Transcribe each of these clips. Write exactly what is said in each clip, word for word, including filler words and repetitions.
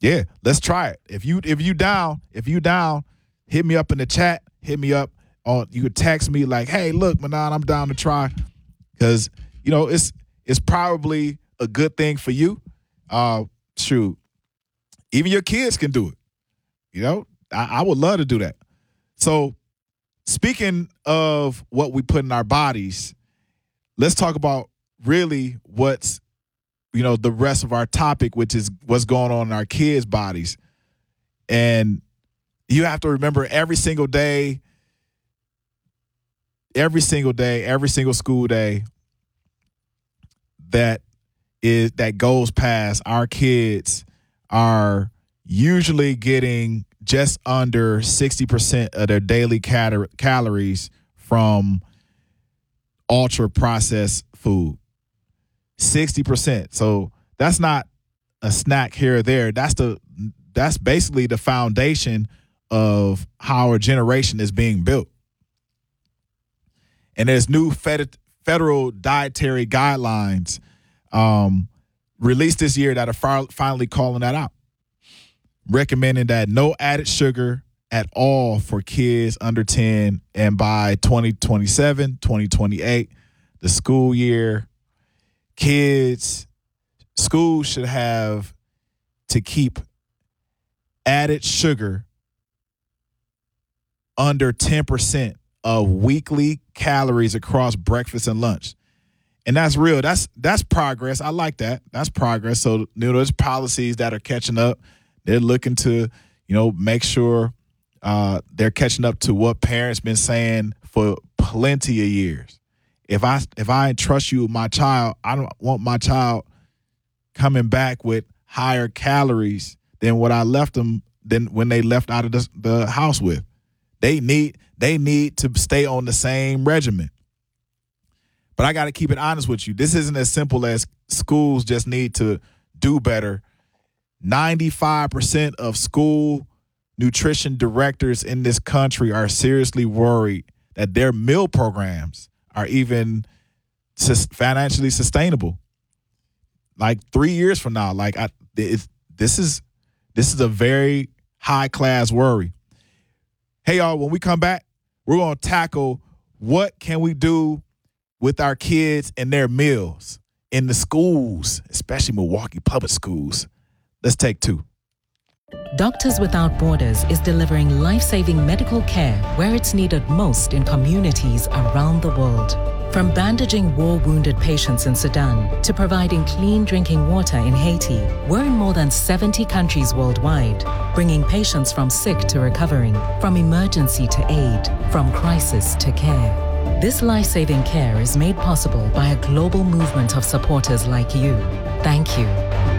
Yeah, let's try it. If you if you down, if you down, hit me up in the chat. Hit me up on. You could text me like, "Hey, look, Manan, I'm down to try," because you know it's it's probably a good thing for you. Uh, shoot, even your kids can do it. You know, I, I would love to do that. So, speaking of what we put in our bodies, let's talk about really what's, you know, the rest of our topic, which is what's going on in our kids' bodies. And you have to remember every single day, every single day, every single school day that is that goes past, our kids are usually getting just under sixty percent of their daily cal- calories from ultra processed food. sixty percent. So that's not a snack here or there. That's the that's basically the foundation of how our generation is being built. And there's new fed- federal dietary guidelines um, released this year that are fi- finally calling that out, recommending that no added sugar at all for kids under ten, and by twenty twenty-seven, twenty twenty-eight, the school year, kids, schools should have to keep added sugar under ten percent of weekly calories across breakfast and lunch. And that's real. That's that's progress. I like that. That's progress. So, you know, there's policies that are catching up. They're looking to, you know, make sure uh, they're catching up to what parents been saying for plenty of years. If I if I entrust you with my child, I don't want my child coming back with higher calories than what I left them than when they left out of the, the house with. They need they need to stay on the same regimen. But I got to keep it honest with you. This isn't as simple as schools just need to do better. ninety-five percent of school nutrition directors in this country are seriously worried that their meal programs are even financially sustainable. Like three years from now, like I, it's, this is this is a very high class worry. Hey y'all, when we come back, we're gonna tackle what can we do with our kids and their meals in the schools, especially Milwaukee public schools. Let's take two. Doctors Without Borders is delivering life-saving medical care where it's needed most in communities around the world. From bandaging war-wounded patients in Sudan to providing clean drinking water in Haiti, we're in more than seventy countries worldwide, bringing patients from sick to recovering, from emergency to aid, from crisis to care. This life-saving care is made possible by a global movement of supporters like you. Thank you.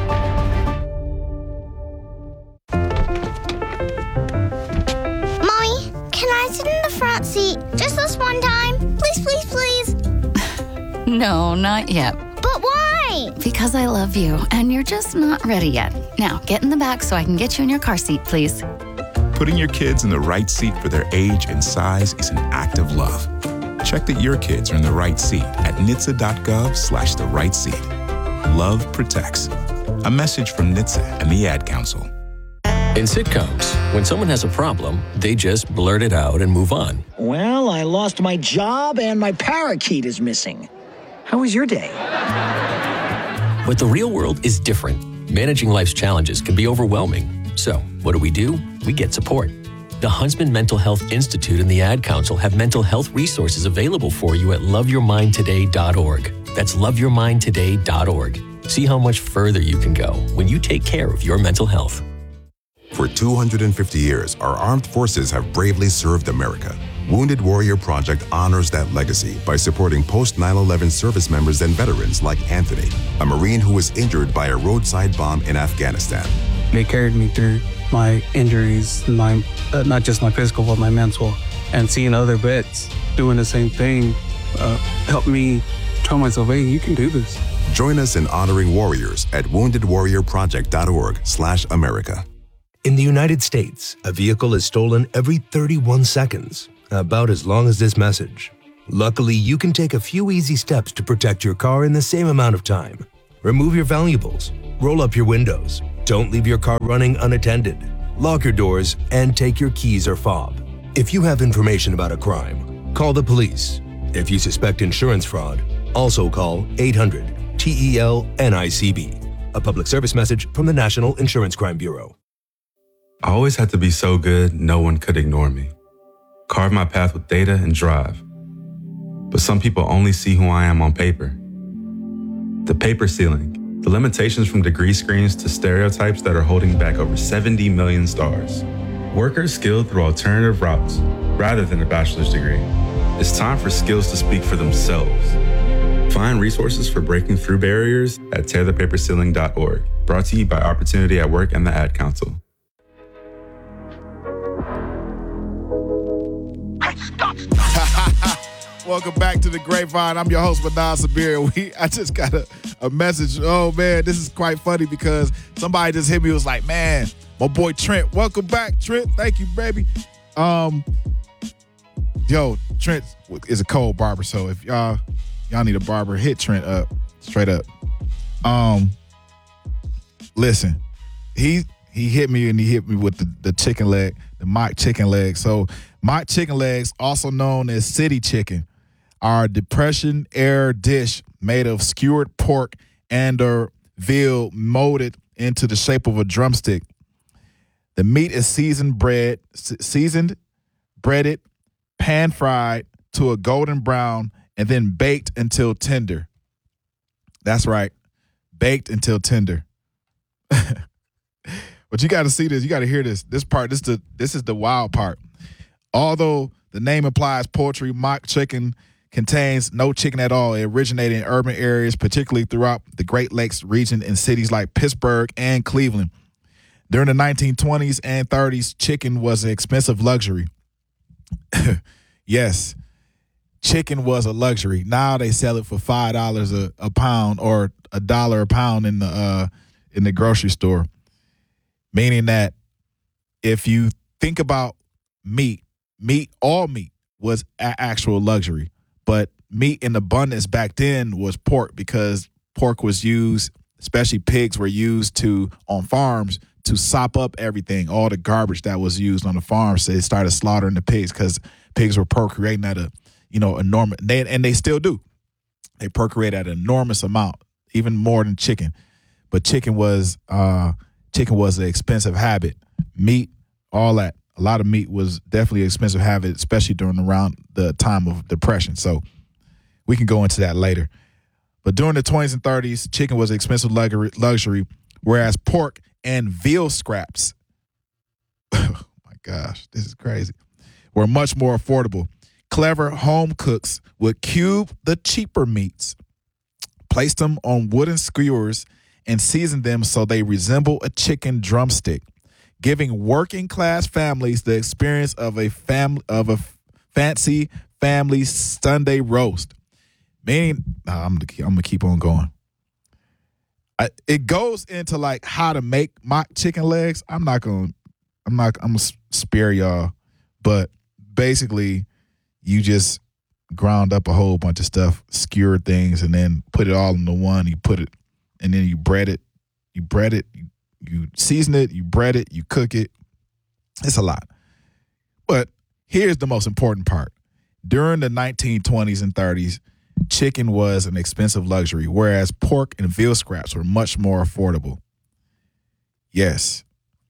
Mommy, can I sit in the front seat just this one time? Please, please, please. No, not yet. But why? Because I love you, and you're just not ready yet. Now, get in the back so I can get you in your car seat, please. Putting your kids in the right seat for their age and size is an act of love. Check that your kids are in the right seat at N H T S A dot gov slash the right seat. Love protects. A message from N H T S A and the Ad Council. In sitcoms, when someone has a problem, they just blurt it out and move on. Well, I lost my job and my parakeet is missing. How was your day? But the real world is different. Managing life's challenges can be overwhelming. So, what do we do? We get support. The Huntsman Mental Health Institute and the Ad Council have mental health resources available for you at love your mind today dot org. That's love your mind today dot org. See how much further you can go when you take care of your mental health. For two hundred fifty years, our armed forces have bravely served America. Wounded Warrior Project honors that legacy by supporting post nine eleven service members and veterans like Anthony, a Marine who was injured by a roadside bomb in Afghanistan. They carried me through my injuries, my uh, not just my physical, but my mental. And seeing other vets doing the same thing uh, helped me tell myself, hey, you can do this. Join us in honoring warriors at wounded warrior project dot org slash America. In the United States, a vehicle is stolen every thirty-one seconds, about as long as this message. Luckily, you can take a few easy steps to protect your car in the same amount of time. Remove your valuables, Roll up your windows. Don't leave your car running unattended. Lock your doors and take your keys or fob. If you have information about a crime, call the police. If you suspect insurance fraud, also call eight hundred T E L N I C B. A public service message from the National Insurance Crime Bureau. I always had to be so good, no one could ignore me. Carve my path with data and drive. But some people only see who I am on paper. The paper ceiling, the limitations from degree screens to stereotypes that are holding back over seventy million stars. Workers skilled through alternative routes rather than a bachelor's degree. It's time for skills to speak for themselves. Find resources for breaking through barriers at tear the paper ceiling dot org. Brought to you by Opportunity at Work and the Ad Council. Welcome back to the Grapevine. I'm your host, Manan Sabir. We, I just got a, a message. Oh, man, this is quite funny because somebody just hit me. Was like, man, my boy Trent. Welcome back, Trent. Thank you, baby. Um, yo, Trent is a cold barber, so if y'all y'all need a barber, hit Trent up, straight up. Um, listen, he he hit me and he hit me with the, the chicken leg, the mock chicken leg. So mock chicken legs, also known as city chicken, are a depression-era dish made of skewered pork and or veal molded into the shape of a drumstick. The meat is seasoned bread, seasoned, breaded, pan-fried to a golden brown, and then baked until tender. That's right, baked until tender. But you got to see this. You got to hear this. This part, this, the, this is the wild part. Although the name implies poultry, mock chicken contains no chicken at all. It originated in urban areas, particularly throughout the Great Lakes region in cities like Pittsburgh and Cleveland. During the nineteen twenties and thirties, chicken was an expensive luxury. Yes, chicken was a luxury. Now they sell it for five dollars a, a pound or a dollar a pound in the uh, in the grocery store. Meaning that if you think about meat, meat, all meat was a- actual luxury. But meat in abundance back then was pork because pork was used, especially pigs were used to on farms to sop up everything, all the garbage that was used on the farm. So they started slaughtering the pigs because pigs were procreating at a, you know, enormous, they, and they still do. They procreate at an enormous amount, even more than chicken. But chicken was, uh, chicken was an expensive habit. Meat, all that. A lot of meat was definitely an expensive habit, especially during around the time of Depression. So we can go into that later. But during the twenties and thirties, chicken was an expensive luxury, whereas pork and veal scraps, oh my gosh, this is crazy, were much more affordable. Clever home cooks would cube the cheaper meats, place them on wooden skewers, and season them so they resemble a chicken drumstick, giving working class families the experience of a fam- of a fancy family Sunday roast. Meaning, nah, I'm gonna, I'm gonna keep on going. I, it goes into like how to make mock chicken legs. I'm not gonna, I'm not, I'm gonna spare y'all, but basically, you just ground up a whole bunch of stuff, skewered things, and then put it all into one. You put it, and then you bread it, you bread it, you, you season it, you bread it, you cook it. It's a lot. But here's the most important part. During the nineteen twenties and thirties, chicken was an expensive luxury, whereas pork and veal scraps were much more affordable. Yes.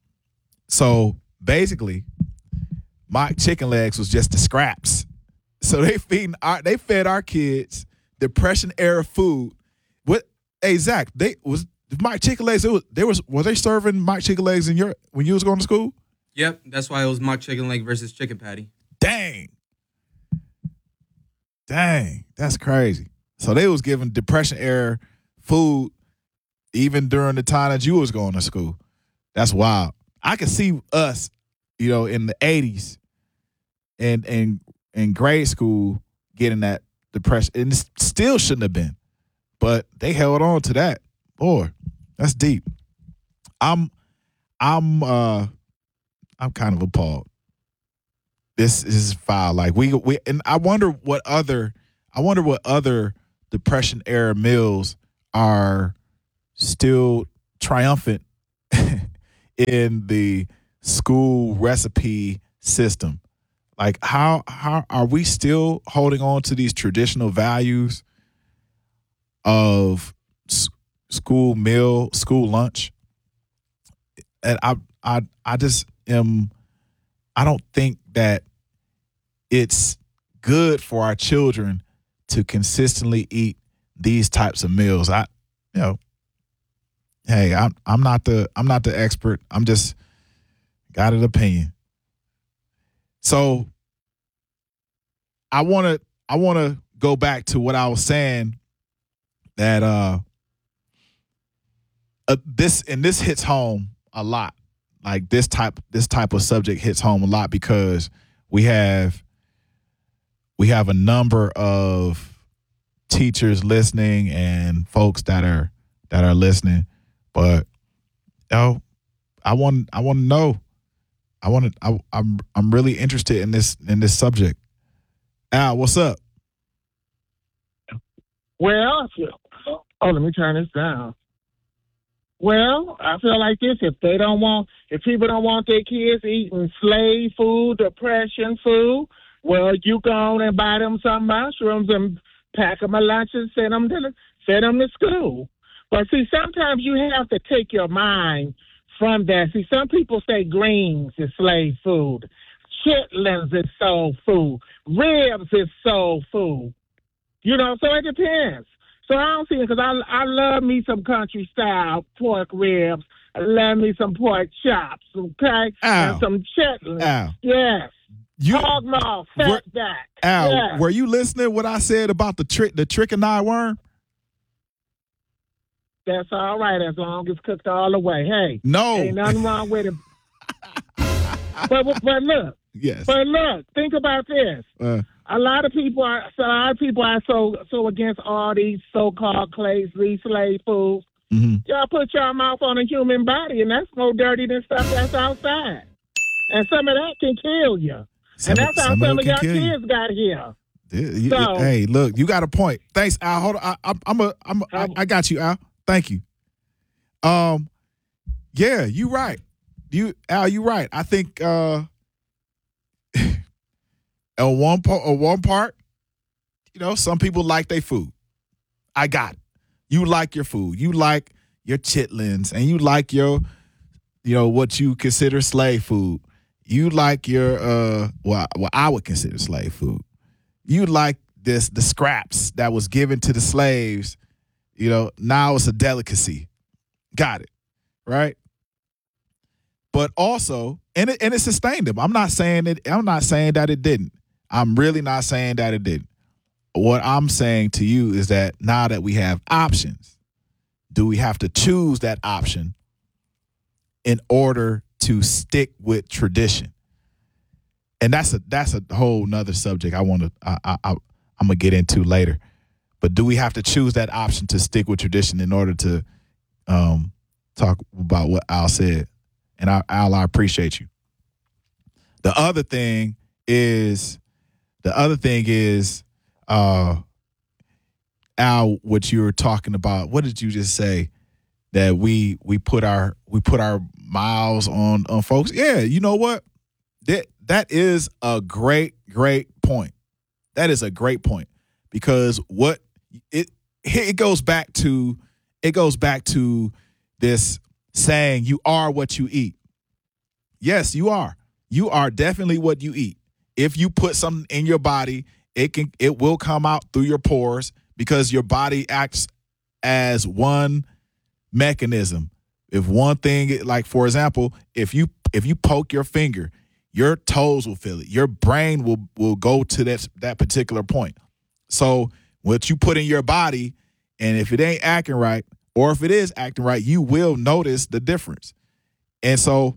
So basically, mock chicken legs was just the scraps. So they feeding our, they fed our kids Depression era food. What? Hey Zach, they was mock chicken legs. It was they was were they serving mock chicken legs in your when you was going to school? Yep, that's why it was mock chicken leg versus chicken patty. Dang. Dang, that's crazy. So they was giving Depression era food even during the time that you was going to school. That's wild. I could see us, you know, in the eighties and and in grade school getting that depression. And it still shouldn't have been. But they held on to that. Boy, that's deep. I'm I'm uh I'm kind of appalled. This is foul. Like we we and I wonder what other I wonder what other Depression era meals are still triumphant in the school recipe system. Like, how how are we still holding on to these traditional values of s- school meal, school lunch? And I I I just am I don't think that it's good for our children to consistently eat these types of meals. I you know, hey, I'm I'm not the I'm not the expert. I'm just got an opinion. So I want to I want to go back to what I was saying, that uh, uh this and this hits home a lot. Like this type this type of subject hits home a lot because we have we have a number of teachers listening and folks that are that are listening. But you know, I want I want to know. I want to. I, I'm. I'm really interested in this. In this subject. Al, what's up? Well, I feel, oh, let me turn this down. Well, I feel like this: if they don't want, if people don't want their kids eating slave food, depression food, well, you go on and buy them some mushrooms and pack them a lunch and send them to send them to school. But see, sometimes you have to take your mind from that. See, some people say greens is slave food. Chitlins is soul food. Ribs is soul food. You know, so it depends. So I don't see it because I, I love me some country style pork ribs. I love me some pork chops, okay? Ow. And some chitlins. Ow. Yes. You, Hog maw, fat back. Al, yes. were you listening what I said about the trick, the trichini worm? That's all right as long as it's cooked all the way. Hey, no, ain't nothing wrong with it. but, but but look, yes. But look, think about this. Uh, a lot of people are so a lot of people are so so against all these so-called clays, these slave foods. Mm-hmm. Y'all put your mouth on a human body, and that's more dirty than stuff that's outside. And some of that can kill you. Some, and that's how some, some of of y'all kids you. got here. Yeah, you, so, hey, look, you got a point. Thanks, Al. Hold on, I, I, I'm a, I'm, a, I, I got you, Al. Thank you. Um, yeah, you right. You, Al, you right. I think uh, on one part, on one part, you know, some people like their food. I got it. You like your food. You like your chitlins, and you like your, you know, what you consider slave food. You like your, uh, well, what I would consider slave food. You like this, the scraps that was given to the slaves. You know, now it's a delicacy. Got it, right? But also, and it and it sustained them. I'm not saying it. I'm not saying that it didn't. I'm really not saying that it didn't. What I'm saying to you is that now that we have options, do we have to choose that option in order to stick with tradition? And that's a that's a whole nother subject I want to I, I, I I'm gonna get into later. But do we have to choose that option to stick with tradition in order to um, talk about what Al said? And I, Al, I appreciate you. The other thing is, the other thing is, uh, Al, what you were talking about. What did you just say? That we we put our we put our miles on on folks. Yeah, you know what? That that is a great great point. That is a great point because what it it goes back to it goes back to this saying, you are what you eat. Yes, you are. You are definitely what you eat. If you put something in your body, it can it will come out through your pores because your body acts as one mechanism. If one thing, like for example, if you if you poke your finger, your toes will feel it. Your brain will will go to that that particular point. So what you put in your body, and if it ain't acting right, or if it is acting right, you will notice the difference. And so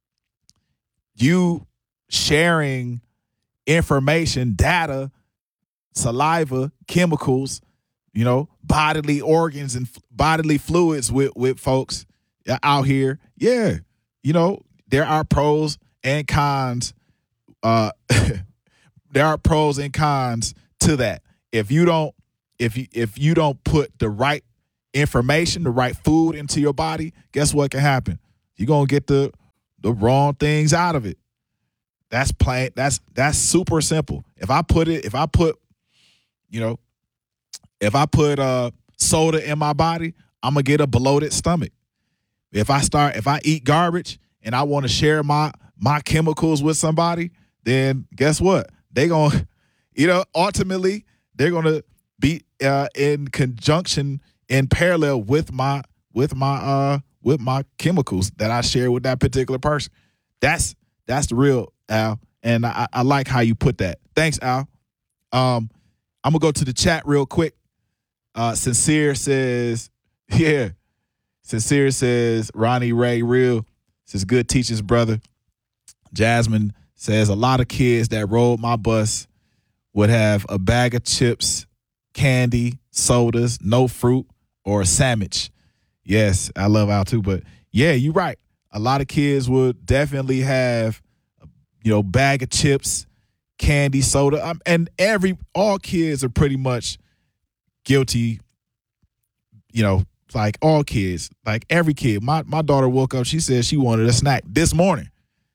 you sharing information, data, saliva, chemicals, you know, bodily organs and f- bodily fluids with, with folks out here. Yeah. You know, there are pros and cons. Uh, there are pros and cons to that. If you don't, if you, if you don't put the right information, the right food into your body, guess what can happen? You're gonna get the the wrong things out of it. That's plain. That's that's super simple. If I put it, if I put, you know, if I put uh soda in my body, I'm gonna get a bloated stomach. If I start, if I eat garbage and I want to share my my chemicals with somebody, then guess what? They gonna, you know, ultimately they're gonna be uh, in conjunction, in parallel with my with my uh with my chemicals that I share with that particular person. That's that's the real, Al, and I, I like how you put that. Thanks, Al. Um, I'm gonna go to the chat real quick. Uh, Sincere says, yeah. Sincere says, Ronnie Ray Real says, good teachers, brother. Jasmine says, a lot of kids that rode my bus would have a bag of chips, candy, sodas, no fruit, or a sandwich. Yes, I love Al too, but yeah, you're right. A lot of kids would definitely have, you know, bag of chips, candy, soda, um, and every all kids are pretty much guilty. You know, like all kids, like every kid. My my daughter woke up. She said she wanted a snack this morning.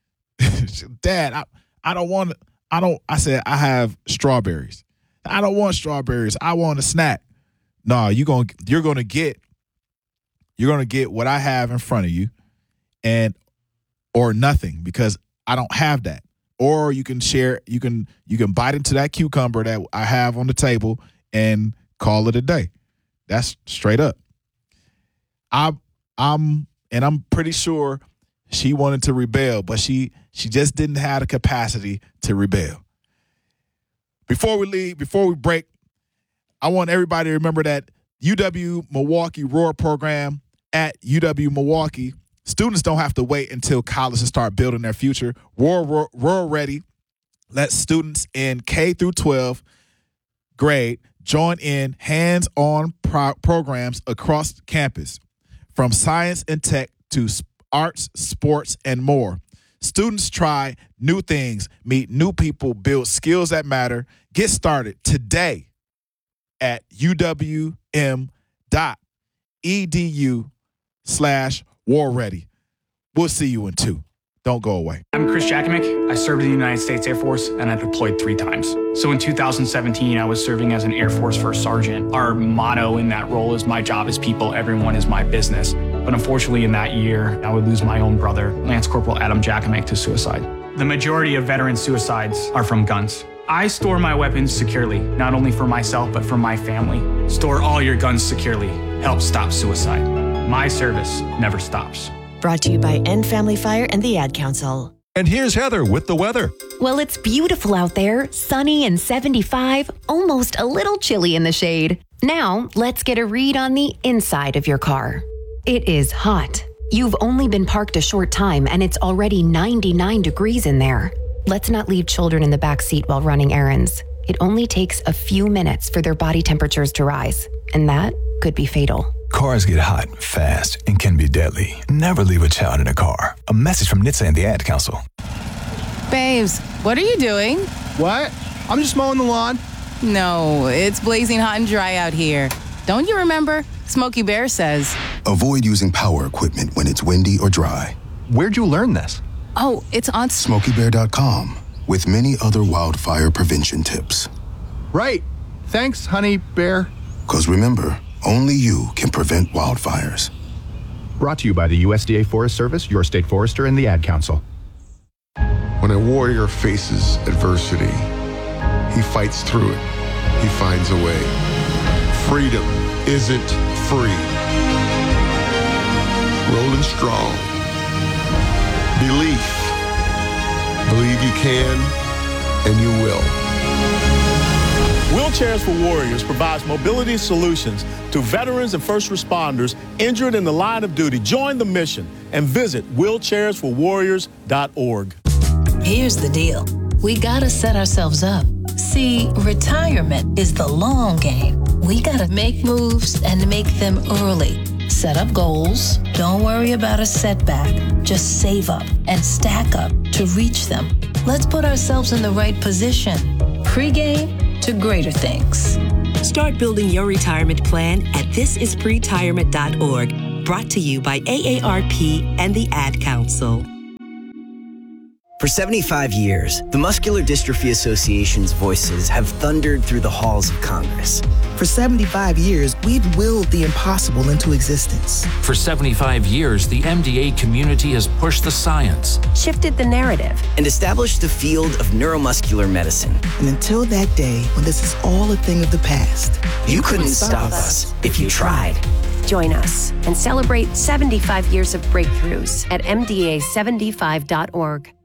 Dad, I I don't want. I don't. I said I have strawberries. I don't want strawberries. I want a snack. No, you gonna you're gonna get. You're gonna get what I have in front of you, and or nothing, because I don't have that. Or you can share. You can you can bite into that cucumber that I have on the table and call it a day. That's straight up. I I'm and I'm pretty sure she wanted to rebel, but she she just didn't have the capacity to rebel. Before we leave, before we break, I want everybody to remember that U W Milwaukee Roar program at U W Milwaukee. Students don't have to wait until college to start building their future. Roar, Roar, Roar Ready lets students in K through twelve grade join in hands-on pro- programs across campus, from science and tech to arts, sports, and more. Students try new things, meet new people, build skills that matter. Get started today at uwm.edu slash war ready. We'll see you in two. Don't go away. I'm Chris Jakimick. I served in the United States Air Force, and I deployed three times. So in two thousand seventeen, I was serving as an Air Force First Sergeant. Our motto in that role is, my job is people, everyone is my business. But unfortunately, in that year, I would lose my own brother, Lance Corporal Adam Jakimick, to suicide. The majority of veteran suicides are from guns. I store my weapons securely, not only for myself, but for my family. Store all your guns securely. Help stop suicide. My service never stops. Brought to you by End Family Fire and the Ad Council. And here's Heather with the weather. Well, it's beautiful out there, sunny and seventy-five, almost a little chilly in the shade. Now, let's get a read on the inside of your car. It is hot. You've only been parked a short time and it's already ninety-nine degrees in there. Let's not leave children in the back seat while running errands. It only takes a few minutes for their body temperatures to rise, and that could be fatal. Cars get hot, fast, and can be deadly. Never leave a child in a car. A message from N H T S A and the Ad Council. Babes, what are you doing? What? I'm just mowing the lawn. No, it's blazing hot and dry out here. Don't you remember? Smokey Bear says. Avoid using power equipment when it's windy or dry. Where'd you learn this? Oh, it's on smokey bear dot com with many other wildfire prevention tips. Right. Thanks, honey bear. Because remember, only you can prevent wildfires. Brought to you by the U S D A Forest Service, your state forester, and the Ad Council. When a warrior faces adversity, he fights through it. He finds a way. Freedom isn't free. Rolling strong. Belief. Believe you can, and you will. Wheelchairs for Warriors provides mobility solutions to veterans and first responders injured in the line of duty. Join the mission and visit wheelchairs for warriors dot org. Here's the deal. We gotta set ourselves up. See, retirement is the long game. We gotta make moves and make them early. Set up goals. Don't worry about a setback. Just save up and stack up to reach them. Let's put ourselves in the right position. Pre-game to greater things. Start building your retirement plan at this is pretirement dot org. Brought to you by A A R P and the Ad Council. For seventy-five years, the Muscular Dystrophy Association's voices have thundered through the halls of Congress. For seventy-five years, we've willed the impossible into existence. For seventy-five years, the M D A community has pushed the science, shifted the narrative, and established the field of neuromuscular medicine. And until that day when this is all a thing of the past, you, you couldn't, couldn't stop us if you tried. Join us and celebrate seventy-five years of breakthroughs at M D A seventy-five dot org.